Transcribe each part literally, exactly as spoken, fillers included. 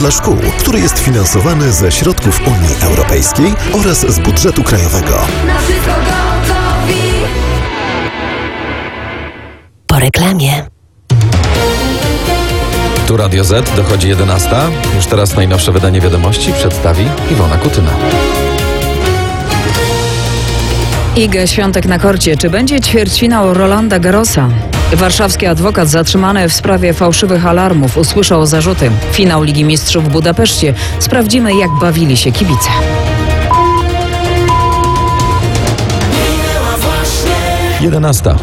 dla szkół, który jest finansowany ze środków Unii Europejskiej oraz z budżetu krajowego. Na wszystko gotowi. Po reklamie. Tu Radio Z, dochodzi jedenasta. Już teraz najnowsze wydanie wiadomości przedstawi Iwona Kutyna. Iga Świątek na korcie. Czy będzie ćwierćfinał Rolanda Garrosa? Warszawski adwokat zatrzymany w sprawie fałszywych alarmów usłyszał zarzuty. Finał Ligi Mistrzów w Budapeszcie. Sprawdzimy, jak bawili się kibice. jedenasta.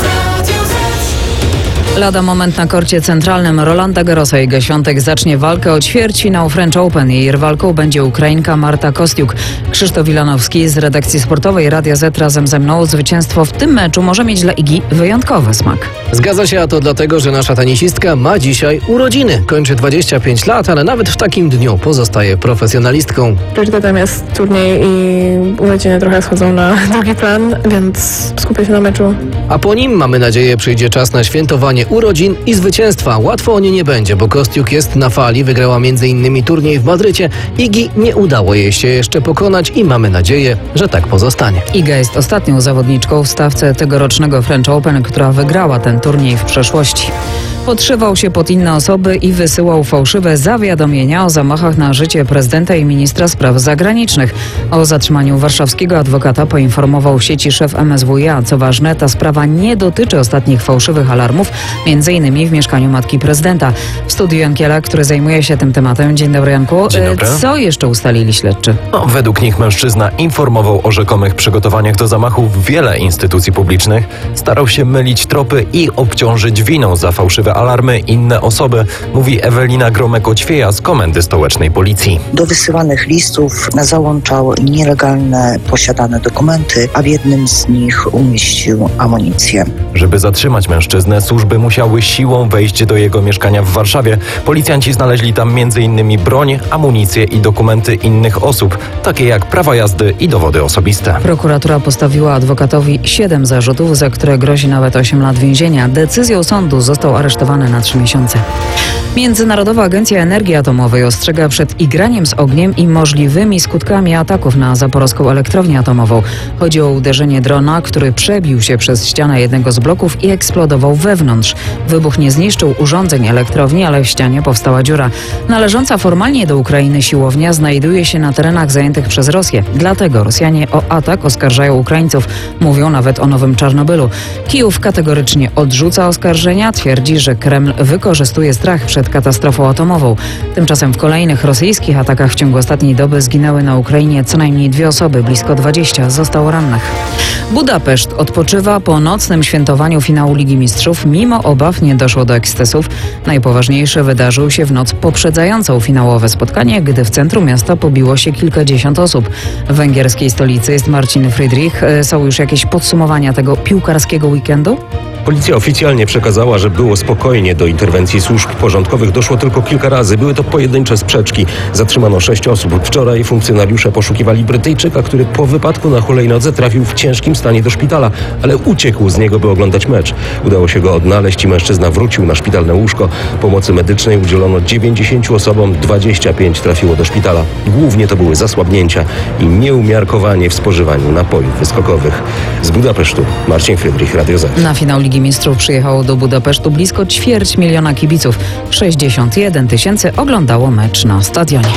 Lada moment na korcie centralnym Rolanda Garrosa. Iga Świątek zacznie walkę o ćwierćfinał French Open. Jej rywalką będzie Ukrainka Marta Kostiuk. Krzysztof Wilanowski z redakcji sportowej Radia Z razem ze mną. Zwycięstwo w tym meczu może mieć dla Igi wyjątkowy smak. Zgadza się, a to dlatego, że nasza tenisistka ma dzisiaj urodziny. Kończy dwadzieścia pięć lat, ale nawet w takim dniu pozostaje profesjonalistką. Priorytetem jest turniej i urodziny trochę schodzą na drugi plan, więc skupię się na meczu. A po nim, mamy nadzieję, przyjdzie czas na świętowanie urodzin i zwycięstwa. Łatwo o nie nie będzie, bo Kostiuk jest na fali, wygrała między innymi turniej w Madrycie. Igi nie udało jej się jeszcze pokonać i mamy nadzieję, że tak pozostanie. Iga jest ostatnią zawodniczką w stawce tegorocznego French Open, która wygrała ten turniej w przeszłości. Podszywał się pod inne osoby i wysyłał fałszywe zawiadomienia o zamachach na życie prezydenta i ministra spraw zagranicznych. O zatrzymaniu warszawskiego adwokata poinformował sieci szef M S W iA. Co ważne, ta sprawa nie dotyczy ostatnich fałszywych alarmów, między innymi w mieszkaniu matki prezydenta. W studiu Jankiela, który zajmuje się tym tematem. Dzień dobry, Janku. Dzień dobry. Co jeszcze ustalili śledczy? No, według nich mężczyzna informował o rzekomych przygotowaniach do zamachów wiele instytucji publicznych, starał się mylić tropy i obciążyć winą za fałszywe alarmy inne osoby, mówi Ewelina Gromek-Oćwieja z Komendy Stołecznej Policji. Do wysyłanych listów załączał nielegalne posiadane dokumenty, a w jednym z nich umieścił amunicję. Żeby zatrzymać mężczyznę, służby musiały siłą wejść do jego mieszkania w Warszawie. Policjanci znaleźli tam między innymi broń, amunicję i dokumenty innych osób, takie jak prawa jazdy i dowody osobiste. Prokuratura postawiła adwokatowi siedem zarzutów, za które grozi nawet osiem lat więzienia. Decyzją sądu został aresztowany na trzy miesiące. Międzynarodowa Agencja Energii Atomowej ostrzega przed igraniem z ogniem i możliwymi skutkami ataków na zaporowską elektrownię atomową. Chodzi o uderzenie drona, który przebił się przez ścianę jednego z bloków i eksplodował wewnątrz. Wybuch nie zniszczył urządzeń elektrowni, ale w ścianie powstała dziura. Należąca formalnie do Ukrainy siłownia znajduje się na terenach zajętych przez Rosję. Dlatego Rosjanie o atak oskarżają Ukraińców. Mówią nawet o nowym Czarnobylu. Kijów kategorycznie odrzuca oskarżenia, twierdzi, że Kreml wykorzystuje strach przed katastrofą atomową. Tymczasem w kolejnych rosyjskich atakach w ciągu ostatniej doby zginęły na Ukrainie co najmniej dwie osoby, blisko dwadzieścia zostało rannych. Budapeszt odpoczywa po nocnym świętowaniu finału Ligi Mistrzów. Mimo obaw nie doszło do ekscesów. Najpoważniejszy wydarzył się w noc poprzedzającą finałowe spotkanie, gdy w centrum miasta pobiło się kilkadziesiąt osób. W węgierskiej stolicy jest Marcin Friedrich. Są już jakieś podsumowania tego piłkarskiego weekendu? Policja oficjalnie przekazała, że było spokojnie. Do interwencji służb porządkowych doszło tylko kilka razy. Były to pojedyncze sprzeczki. Zatrzymano sześć osób. Wczoraj funkcjonariusze poszukiwali Brytyjczyka, który po wypadku na hulajnodze trafił w ciężkim stanie do szpitala, ale uciekł z niego, by oglądać mecz. Udało się go odnaleźć i mężczyzna wrócił na szpitalne łóżko. Pomocy medycznej udzielono dziewięćdziesięciu osobom, dwadzieścia pięć trafiło do szpitala. Głównie to były zasłabnięcia i nieumiarkowanie w spożywaniu napojów wyskokowych. Z Budapesztu Marcin Friedrich, Radio Z. Na finał Ligi Mistrzów przyjechało do Budapesztu blisko ćwierć miliona kibiców. sześćdziesiąt jeden tysięcy oglądało mecz na stadionie.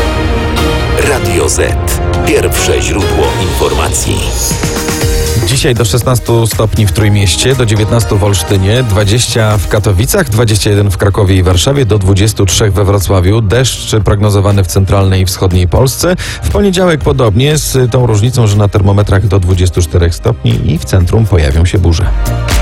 Radio Z. Pierwsze źródło informacji. Dzisiaj do szesnastu stopni w Trójmieście, do dziewiętnastu w Olsztynie, dwadzieścia w Katowicach, dwadzieścia jeden w Krakowie i Warszawie, do dwudziestu trzech we Wrocławiu. Deszcz prognozowany w centralnej i wschodniej Polsce. W poniedziałek podobnie, z tą różnicą, że na termometrach do dwudziestu czterech stopni i w centrum pojawią się burze.